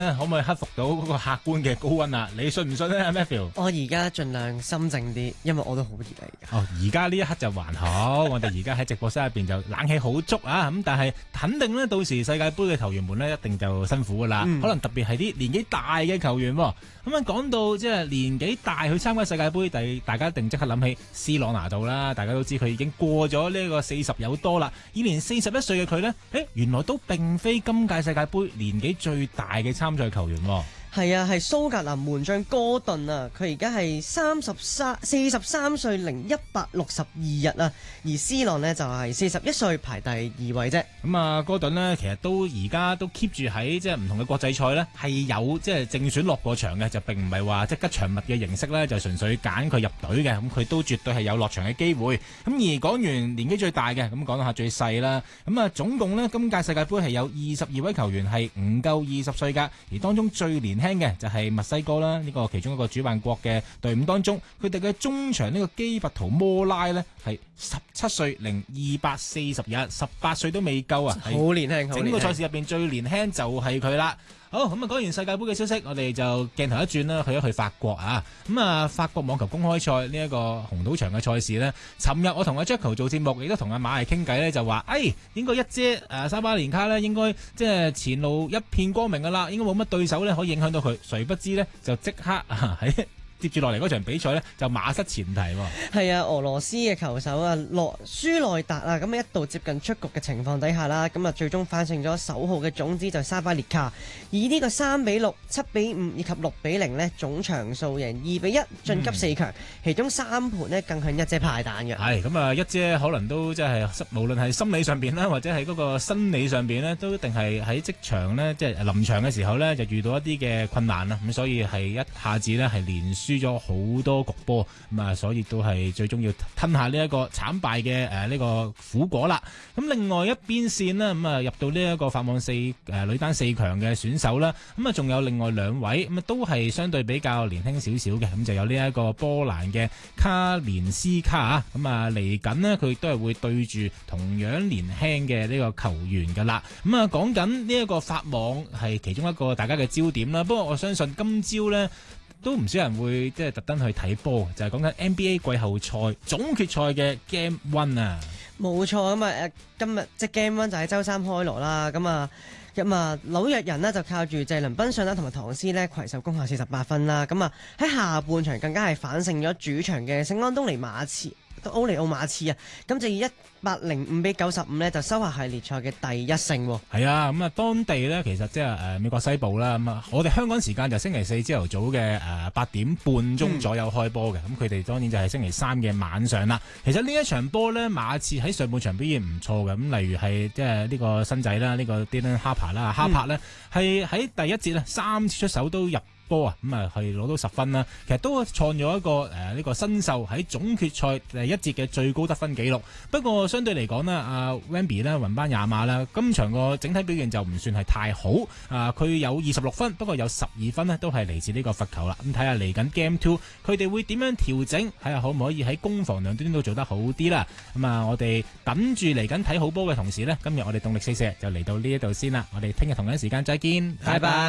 可唔可以克服到嗰個客觀嘅高溫啊？你信唔信咧 ，Matthew？ 我而家盡量心靜啲，因為我都好熱嚟嘅。 哦，而家呢一刻就還好，我哋而家喺直播室入邊就冷氣好足啊，咁但係肯定咧，到時世界盃嘅球員們咧一定就辛苦噶啦，可能特別係啲年紀大嘅球員。咁啊，講到即係年紀大去參加世界盃，大家一定即刻諗起 C 朗拿度啦。大家都知佢已經過咗呢個40有多啦，已年41歲嘅佢呢，原來都並非今屆世界盃年紀最大嘅參賽球員。 係啊，係蘇格蘭門將哥頓啊，佢而家係43歲零162日啊，而 C 朗呢，就係41歲排第2位啫。 咁啊，哥頓呢，其實都而家都 keep 住喺即係唔同嘅國際賽呢，係有即係正選落過場嘅，就並唔係話即係吉祥物嘅形式呢，就純粹揀佢入隊嘅。咁佢都絕對係有落場嘅機會。咁而講完年紀最大嘅，咁講到下最細啦。咁啊，總共呢，今屆世界盃係有22位球員係唔夠20歲㗎，而當中最年輕嘅就係墨西哥啦，呢個其中一個主辦國嘅隊伍當中，佢哋嘅中場呢個基拔圖摩拉呢係17歲零240日，18歲都未夠啊！ 好年輕， 整個賽事入邊最年輕就係佢啦。好，咁啊，講完世界盃嘅消息，我哋就鏡頭一轉啦，去一去法國啊。咁啊，法國網球公開賽呢一個紅土場嘅賽事呢，尋日我同阿 Jacko 做節目，亦都同阿馬毅傾偈呢，就話，應該一姐沙巴連卡呢，應該即係前路一片光明噶啦，應該冇乜對手呢可以影響到佢。誰不知呢，就即刻喺接住落嚟嗰場比賽呢，就馬失前蹄喎。 係啊，俄羅斯嘅球手啊，舒內達啊，咁一度接近出局嘅情況底下啦，咁啊最終反勝咗首號嘅種子就沙巴列卡，以呢個3-6、7-5以及6-0呢總場數贏2-1晉級4強，其中3盤呢更向一姐派蛋嘅。 係咁啊，一姐可能都即係無論係心理上邊啦，或者係嗰個生理上邊呢，都一定係喺職場呢，即係臨場嘅時候呢，就遇到一啲嘅困難啦。咁所以係一下子呢，係連輸咗好多局波，咁啊，所以都係最終要吞下呢一個慘敗嘅呢個苦果啦。咁另外一邊線呢，咁啊入到呢一個法網女單4強嘅選手啦，咁啊仲有另外2位，咁啊都係相對比較年輕少少嘅，咁就有呢一個波蘭嘅卡連斯卡啊，咁啊嚟緊呢，佢亦都係會對住同樣年輕嘅呢個球員噶啦。咁啊講緊呢一個法網係其中一個大家嘅焦點啦。不過我相信今朝呢，都唔少人會即係特登去睇波，就係講緊 NBA 季後賽總決賽嘅 Game 1啊！ 冇錯，咁啊今日即係 Game 1就喺週3開鑼啦，咁啊紐約人呢就靠住謝倫賓遜啦同埋唐斯呢攜手攻下48分啦，咁啊喺下半場更加係反勝咗主場嘅聖安東尼奧馬刺啊，咁就以105-95呢就收下系列賽嘅第1勝。係啊，咁啊當地呢，其實即係美國西部啦，咁啊我哋香港時間就星期4朝頭早嘅8點半鐘左右開波嘅，咁佢哋當然就係星期3嘅晚上啦。其實呢一場波呢，馬刺喺上半場表現唔錯嘅，咁例如係即係呢個新仔啦，呢個 Dylan Harper 啦，哈柏呢係喺第一節3次出手都入波啊，咁啊係攞到10分啦，其實都創咗一個呢個新秀喺總決賽第一節嘅最高得分紀錄。不過相對嚟講呢，阿 Wemby 啦，雲班亞馬啦，今場個整體表現就唔算係太好啊。佢有26分，不過有12分呢都係嚟自呢個罰球啦。咁睇下嚟緊 Game 2，佢哋會點樣調整，睇下可唔可以喺攻防兩端都做得好啲啦。咁啊，我哋等住嚟緊睇好波嘅同時呢，今日我哋動力44就嚟到呢一度先啦。我哋聽日同樣時間再見，拜拜。